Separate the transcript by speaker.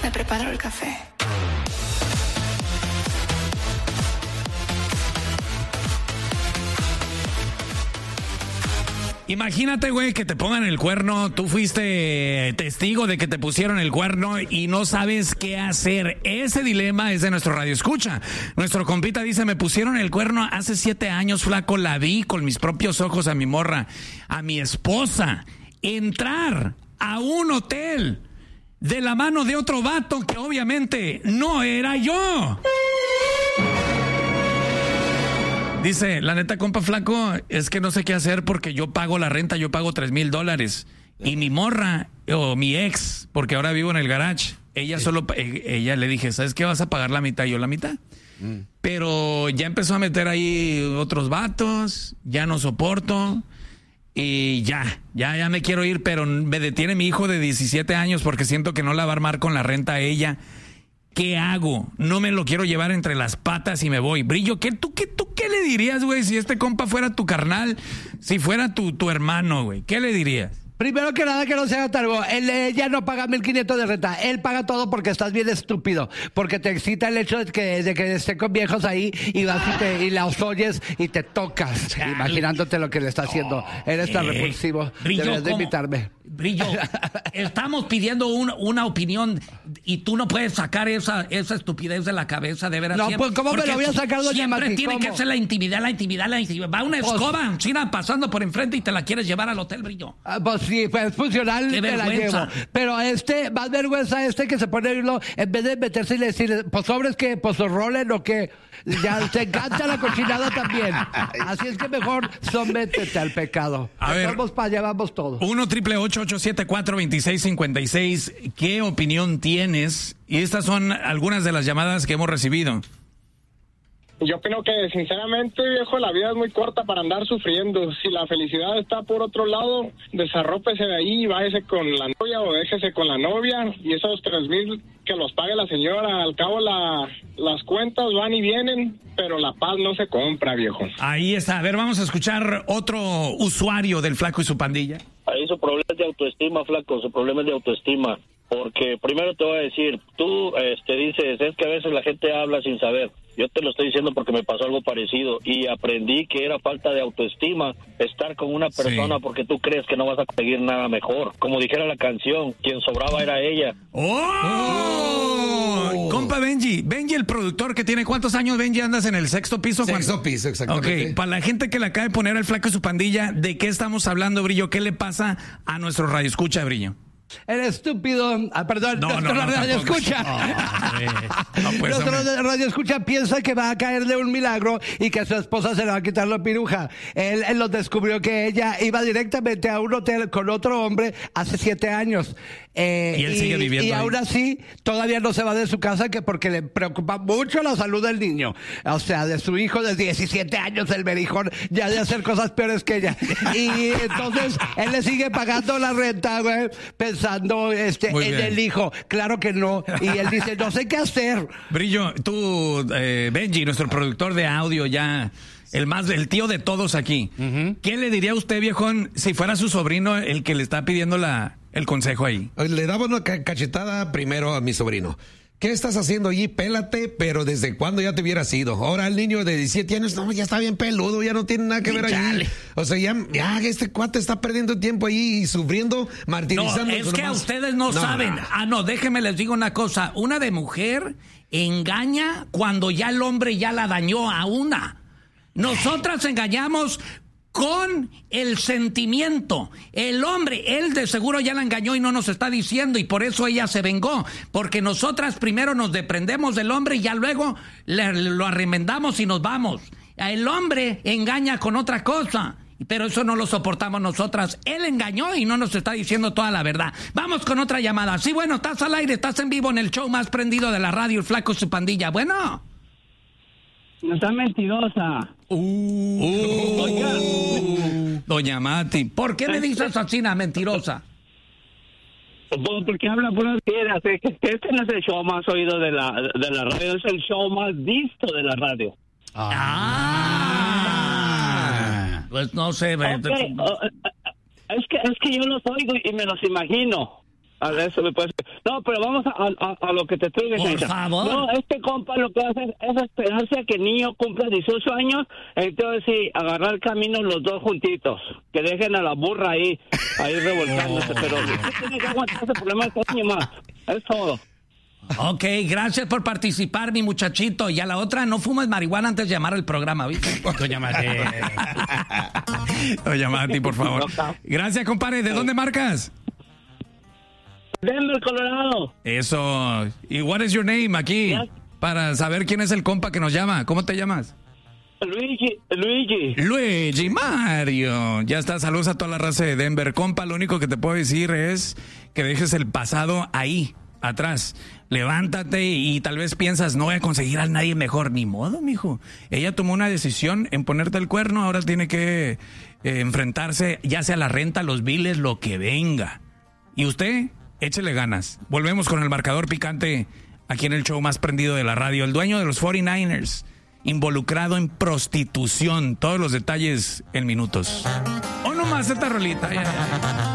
Speaker 1: Me preparo el café.
Speaker 2: Imagínate, güey, que te pongan el cuerno. Tú fuiste testigo de que te pusieron el cuerno y no sabes qué hacer. Ese dilema es de nuestro radio escucha. Nuestro compita dice: me pusieron el cuerno hace 7 años, flaco. La vi con mis propios ojos a mi morra, a mi esposa, entrar a un hotel de la mano de otro vato que obviamente no era yo. Dice, la neta, compa flaco, es que no sé qué hacer porque yo pago la renta, yo pago $3,000. Y mi morra, o mi ex, porque ahora vivo en el garage, ella le dije, ¿sabes qué? Vas a pagar la mitad, yo la mitad. Pero ya empezó a meter ahí otros vatos, ya no soporto. Y ya me quiero ir, pero me detiene mi hijo de 17 años porque siento que no la va a armar con la renta a ella. ¿Qué hago? No me lo quiero llevar entre las patas y me voy. Brillo, ¿tú qué le dirías, güey, si este compa fuera tu carnal, si fuera tu hermano, güey? ¿Qué le dirías?
Speaker 3: Primero que nada, que no se haga targo. Ella no paga 1,500 de renta. Él paga todo porque estás bien estúpido. Porque te excita el hecho de que esté con viejos ahí y vas y los oyes y te tocas, imaginándote lo que le está haciendo. Eres tan repulsivo.
Speaker 2: Brillo,
Speaker 3: deberías de invitarme.
Speaker 2: Brillo, estamos pidiendo una opinión y tú no puedes sacar esa estupidez de la cabeza, de veras.
Speaker 3: No, pues ¿cómo me lo voy a sacar, doña
Speaker 2: Siempre
Speaker 3: Mati?
Speaker 2: tiene
Speaker 3: ¿Cómo?
Speaker 2: que ser la intimidad. Va una escoba china pasando por enfrente y te la quieres llevar al hotel, Brillo.
Speaker 3: Pues sí, pues funcional,
Speaker 2: Qué
Speaker 3: te la
Speaker 2: vergüenza.
Speaker 3: llevo. Pero más vergüenza que se pone uno, en vez de meterse y decir, pues sobres que, pues rolen o que, ya se encanta la cochinada también. Así es que mejor sométete al pecado.
Speaker 2: A ver,
Speaker 3: vamos para allá, vamos todos.
Speaker 2: 1-888-874-2656. ¿Qué opinión tienes? Y estas son algunas de las llamadas que hemos recibido.
Speaker 4: Yo opino que, sinceramente, viejo, la vida es muy corta para andar sufriendo. Si la felicidad está por otro lado, desarrópese de ahí y váyase con la novia o déjese con la novia. Y esos 3,000 que los pague la señora. Al cabo, las cuentas van y vienen, pero la paz no se compra, viejo.
Speaker 2: Ahí está. A ver, vamos a escuchar otro usuario del Flaco y su pandilla.
Speaker 5: Ahí su problema es de autoestima, flaco, su problema es de autoestima. Porque primero te voy a decir, tú dices, es que a veces la gente habla sin saber. Yo te lo estoy diciendo porque me pasó algo parecido y aprendí que era falta de autoestima estar con una persona porque tú crees que no vas a conseguir nada mejor. Como dijera la canción, quien sobraba era ella.
Speaker 2: ¡Oh! Compa Benji, el productor que tiene, ¿cuántos años, Benji, andas en el sexto piso?
Speaker 6: Sexto piso, exactamente.
Speaker 2: Ok, para la gente que le acaba de poner al Flaco y su pandilla, ¿de qué estamos hablando, Brillo? ¿Qué le pasa a nuestro radioescucha, Brillo?
Speaker 3: El estúpido, perdón, nuestro radio escucha. Nuestro radio escucha piensa que va a caerle un milagro y que a su esposa se le va a quitar la piruja. Él lo descubrió que ella iba directamente a un hotel con otro hombre hace 7 años.
Speaker 2: Y él sigue viviendo
Speaker 3: y
Speaker 2: ahí.
Speaker 3: aún así todavía no se va de su casa porque le preocupa mucho la salud del niño. O sea, de su hijo de 17 años, el berijón, ya de hacer cosas peores que ella. Y entonces él le sigue pagando la renta, güey, pensando en el hijo. Claro que no. Y él dice, no sé qué hacer.
Speaker 2: Brillo, tú, Benji, nuestro productor de audio ya, el tío de todos aquí. ¿Qué le diría a usted, viejón, si fuera su sobrino el que le está pidiendo el consejo ahí?
Speaker 6: Le daba una cachetada primero a mi sobrino. ¿Qué estás haciendo allí? Pélate, pero ¿desde cuándo ya te hubieras ido? Ahora el niño de 17 años, no, ya está bien peludo, ya no tiene nada que ver allí. O sea, ya este cuate está perdiendo tiempo ahí y sufriendo, martirizando.
Speaker 2: No, es que a ustedes no saben. Déjenme les digo una cosa. Una de mujer engaña cuando ya el hombre ya la dañó a una. Nosotras engañamos con el sentimiento. El hombre, él de seguro ya la engañó y no nos está diciendo, y por eso ella se vengó, porque nosotras primero nos desprendemos del hombre y ya luego lo arremendamos y nos vamos. El hombre engaña con otra cosa, pero eso no lo soportamos nosotras. Él engañó y no nos está diciendo toda la verdad. Vamos con otra llamada. Sí, bueno, estás al aire, estás en vivo en el show más prendido de la radio, el Flaco y su pandilla. Bueno.
Speaker 7: No está mentirosa.
Speaker 2: Doña Mati, ¿por qué me dices así, mentirosa?
Speaker 7: Porque habla puras piedras. Este no es el show más oído de la radio, es el show más visto de la radio.
Speaker 2: Pues no sé.
Speaker 7: Okay. Es que yo los oigo y me los imagino. A eso me puedes... No, pero vamos a lo que te estoy diciendo.
Speaker 1: Por favor.
Speaker 7: No, este compa lo que hace es esperarse a que el niño cumpla 18 años, entonces sí, agarrar camino los dos juntitos, que dejen a la burra ahí revolcándose, pero usted tiene que aguantar ese problema este año más, es todo.
Speaker 1: Ok, gracias por participar, mi muchachito. Y a la otra, no fumes marihuana antes de llamar al programa, ¿viste?
Speaker 2: Doña Mati, por favor. Gracias, compadre. ¿De dónde marcas?
Speaker 7: Denver, Colorado.
Speaker 2: Eso. ¿Y what is your name aquí?
Speaker 7: Yes.
Speaker 2: Para saber quién es el compa que nos llama. ¿Cómo te llamas? Luigi Mario. Ya está. Saludos a toda la raza de Denver. Compa, lo único que te puedo decir es que dejes el pasado ahí, atrás. Levántate y tal vez piensas, no voy a conseguir a nadie mejor. Ni modo, mijo. Ella tomó una decisión en ponerte el cuerno. Ahora tiene que enfrentarse ya sea la renta, los biles, lo que venga. Y usted... échele ganas. Volvemos con el marcador picante aquí en el show más prendido de la radio. El dueño de los 49ers, involucrado en prostitución. Todos los detalles en minutos. O nomás esta rolita. Ya.